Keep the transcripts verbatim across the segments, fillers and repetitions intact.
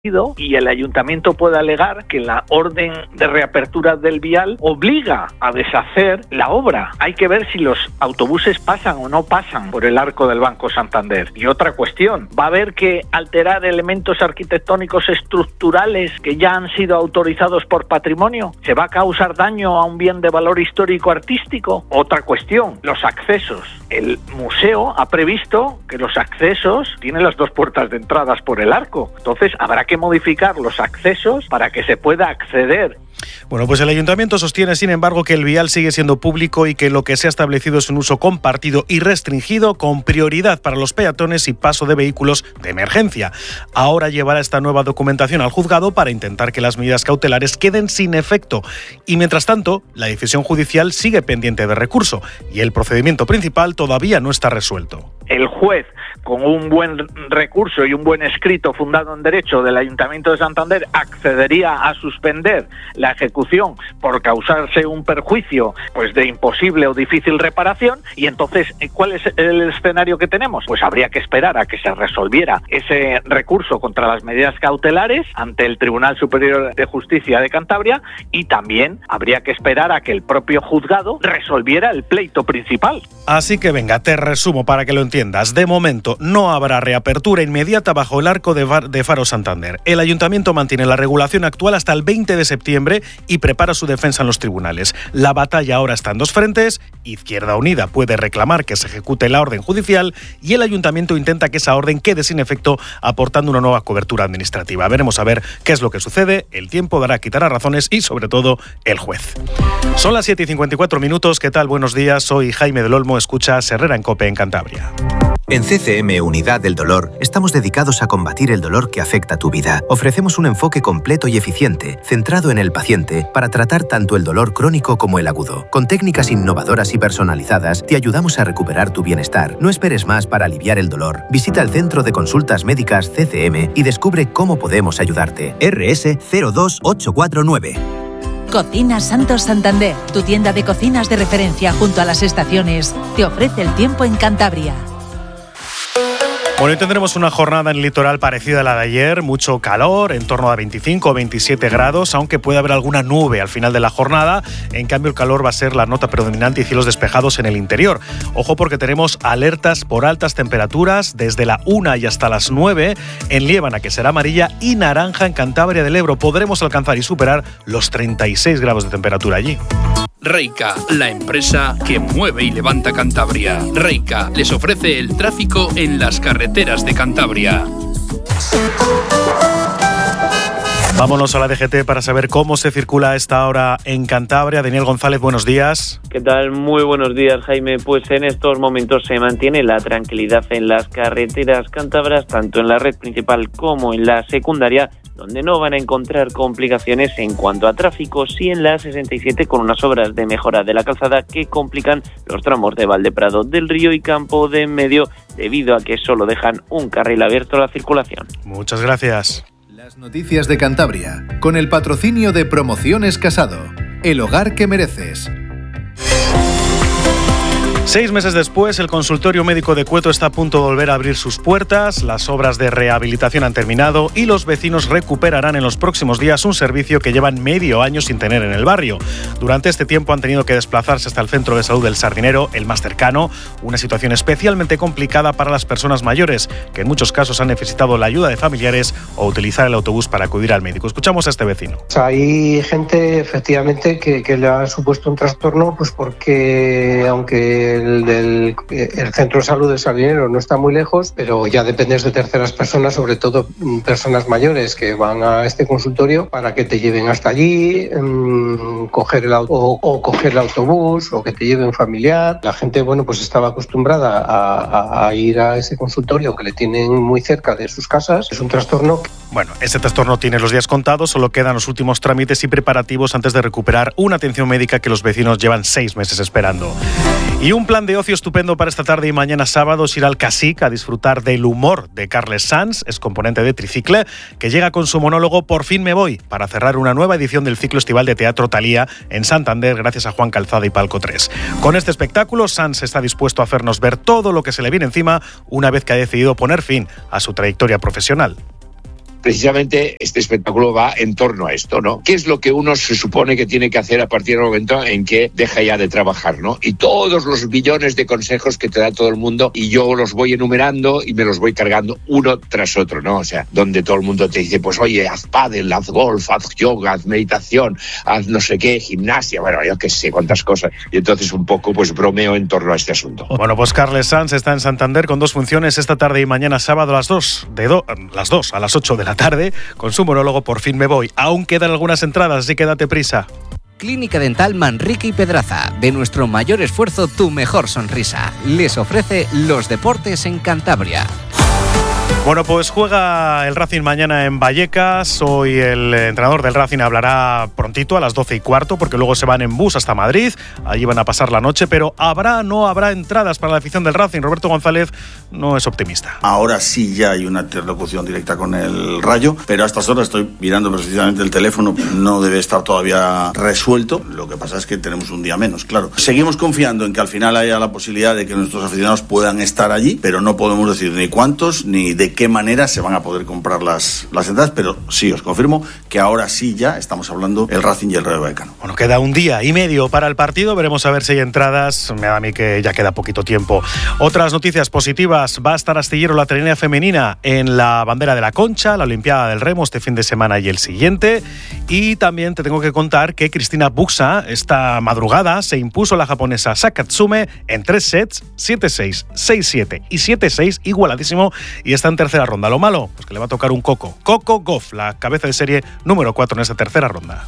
y el ayuntamiento puede alegar que la orden de reapertura del vial obliga a deshacer la obra. Hay que ver si los autobuses pasan o no pasan por el arco del Banco Santander. Y otra cuestión, ¿va a haber que alterar elementos arquitectónicos estructurales que ya han sido autorizados por patrimonio? ¿Se va a causar daño a un bien de valor histórico-artístico? Otra cuestión, los accesos. El museo ha previsto que los accesos tienen las dos puertas de entradas por el arco. Entonces habrá que modificar los accesos para que se pueda acceder. Bueno, pues el ayuntamiento sostiene, sin embargo, que el vial sigue siendo público y que lo que se ha establecido es un uso compartido y restringido con prioridad para los peatones y paso de vehículos de emergencia. Ahora llevará esta nueva documentación al juzgado para intentar que las medidas cautelares queden sin efecto. Y mientras tanto, la decisión judicial sigue pendiente de recurso y el procedimiento principal todavía no está resuelto. El juez, con un buen recurso y un buen escrito fundado en derecho del Ayuntamiento de Santander, accedería a suspender la ejecución por causarse un perjuicio pues de imposible o difícil reparación. Y entonces, ¿cuál es el escenario que tenemos? Pues habría que esperar a que se resolviera ese recurso contra las medidas cautelares ante el Tribunal Superior de Justicia de Cantabria, y también habría que esperar a que el propio juzgado resolviera el pleito principal. Así que venga, te resumo para que lo entiendas. De momento, no habrá reapertura inmediata bajo el arco de, Var- de Faro Santander. El ayuntamiento mantiene la regulación actual hasta el veinte de septiembre y prepara su defensa en los tribunales. La batalla ahora está en dos frentes. Izquierda Unida puede reclamar que se ejecute la orden judicial y el ayuntamiento intenta que esa orden quede sin efecto, aportando una nueva cobertura administrativa. Veremos a ver qué es lo que sucede. El tiempo dará, quitará razones y, sobre todo, el juez. Son las siete y cincuenta y cuatro minutos. ¿Qué tal? Buenos días. Soy Jaime del Olmo. Escucha Herrera en COPE en Cantabria. En C C M Unidad del Dolor estamos dedicados a combatir el dolor que afecta tu vida. Ofrecemos un enfoque completo y eficiente, centrado en el paciente, para tratar tanto el dolor crónico como el agudo. Con técnicas innovadoras y personalizadas, te ayudamos a recuperar tu bienestar. No esperes más para aliviar el dolor. Visita el Centro de Consultas Médicas C C M y descubre cómo podemos ayudarte. R S cero dos ocho cuatro nueve. Cocinas Santos Santander, tu tienda de cocinas de referencia junto a las estaciones, te ofrece el tiempo en Cantabria. Bueno, hoy tendremos una jornada en el litoral parecida a la de ayer, mucho calor, en torno a veinticinco o veintisiete grados, aunque puede haber alguna nube al final de la jornada. En cambio, el calor va a ser la nota predominante y cielos despejados en el interior. Ojo, porque tenemos alertas por altas temperaturas desde la una y hasta las nueve en Liébana, que será amarilla, y naranja en Cantabria del Ebro. Podremos alcanzar y superar los treinta y seis grados de temperatura allí. Reica, la empresa que mueve y levanta Cantabria. Reica les ofrece el tráfico en las carreteras de Cantabria. Vámonos a la D G T para saber cómo se circula a esta hora en Cantabria. Daniel González, buenos días. ¿Qué tal? Muy buenos días, Jaime. Pues en estos momentos se mantiene la tranquilidad en las carreteras cántabras, tanto en la red principal como en la secundaria, donde no van a encontrar complicaciones en cuanto a tráfico, sí en la sesenta y siete con unas obras de mejora de la calzada que complican los tramos de Valdeprado del Río y Campo de en Medio, debido a que solo dejan un carril abierto a la circulación. Muchas gracias. Las noticias de Cantabria, con el patrocinio de Promociones Casado, el hogar que mereces. Seis meses después, el consultorio médico de Cueto está a punto de volver a abrir sus puertas. Las obras de rehabilitación han terminado y los vecinos recuperarán en los próximos días un servicio que llevan medio año sin tener en el barrio. Durante este tiempo han tenido que desplazarse hasta el centro de salud del Sardinero, el más cercano, una situación especialmente complicada para las personas mayores, que en muchos casos han necesitado la ayuda de familiares o utilizar el autobús para acudir al médico. Escuchamos a este vecino. Hay gente, efectivamente, que, que le ha supuesto un trastorno, pues porque aunque El, del, el centro de salud del Sardinero no está muy lejos, pero ya dependes de terceras personas, sobre todo personas mayores que van a este consultorio para que te lleven hasta allí, mmm, coger el auto, o, o coger el autobús, o que te lleve un familiar. La gente, bueno, pues estaba acostumbrada a, a, a ir a ese consultorio que le tienen muy cerca de sus casas. Es un trastorno. Bueno, este trastorno tiene los días contados, solo quedan los últimos trámites y preparativos antes de recuperar una atención médica que los vecinos llevan seis meses esperando. Y un plan de ocio estupendo para esta tarde y mañana sábado es ir al Casic a disfrutar del humor de Carles Sanz, es componente de Tricicle, que llega con su monólogo Por fin me voy, para cerrar una nueva edición del ciclo estival de teatro Thalía en Santander gracias a Juan Calzada y Palco tres. Con este espectáculo, Sanz está dispuesto a hacernos ver todo lo que se le viene encima una vez que ha decidido poner fin a su trayectoria profesional. precisamente este espectáculo va en torno a esto, ¿no? ¿Qué es lo que uno se supone que tiene que hacer a partir del momento en que deja ya de trabajar, ¿no? Y todos los billones de consejos que te da todo el mundo, y yo los voy enumerando y me los voy cargando uno tras otro, ¿no? O sea, donde todo el mundo te dice, pues oye, haz pádel, haz golf, haz yoga, haz meditación, haz no sé qué, gimnasia, bueno, yo qué sé, cuántas cosas. Y entonces un poco pues bromeo en torno a este asunto. Bueno, pues Carles Sanz está en Santander con dos funciones esta tarde y mañana sábado a las dos, de do, las dos a las ocho de la tarde, con su monólogo Por fin me voy. Aún quedan algunas entradas, así que date prisa. Clínica Dental Manrique y Pedraza. De nuestro mayor esfuerzo, tu mejor sonrisa. Les ofrece los deportes en Cantabria. Bueno, pues juega el Racing mañana en Vallecas. Hoy el entrenador del Racing hablará prontito a las doce y cuarto, porque luego se van en bus hasta Madrid. Allí van a pasar la noche, pero ¿habrá no habrá entradas para la afición del Racing? Roberto González no es optimista. Ahora sí ya hay una interlocución directa con el Rayo, pero a estas horas estoy mirando precisamente el teléfono, no debe estar todavía resuelto. Lo que pasa es que tenemos un día menos, claro. Seguimos confiando en que al final haya la posibilidad de que nuestros aficionados puedan estar allí, pero no podemos decir ni cuántos ni de qué manera se van a poder comprar las, las entradas, pero sí, os confirmo que ahora sí ya estamos hablando el Racing y el Rayo Vallecano. Bueno, queda un día y medio para el partido, veremos a ver si hay entradas, me da a mí que ya queda poquito tiempo. Otras noticias positivas, va a estar Astillero la trinea femenina en la bandera de la Concha, la Olimpiada del Remo este fin de semana y el siguiente, y también te tengo que contar que Cristina Buxa esta madrugada se impuso a la japonesa Sakatsume en tres sets, siete seis, seis siete y siete seis, igualadísimo, y está en tercera ronda. Lo malo, pues que le va a tocar un Coco. Coco Gauff, la cabeza de serie número cuatro en esta tercera ronda.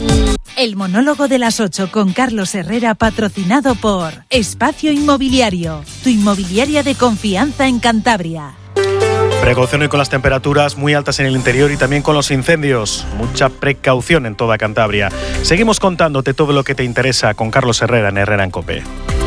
El monólogo de las ocho con Carlos Herrera, patrocinado por Espacio Inmobiliario, tu inmobiliaria de confianza en Cantabria. Precaución hoy con las temperaturas muy altas en el interior y también con los incendios. Mucha precaución en toda Cantabria. Seguimos contándote todo lo que te interesa con Carlos Herrera en Herrera en COPE.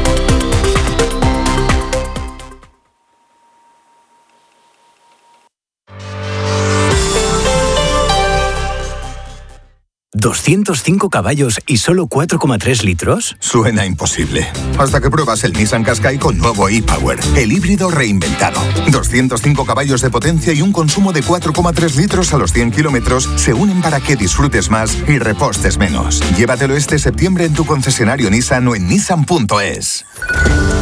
¿doscientos cinco caballos y solo cuatro coma tres litros? Suena imposible. Hasta que pruebas el Nissan Qashqai con nuevo e-Power, el híbrido reinventado. doscientos cinco caballos de potencia y un consumo de cuatro coma tres litros a los cien kilómetros se unen para que disfrutes más y repostes menos. Llévatelo este septiembre en tu concesionario Nissan o en nissan punto es.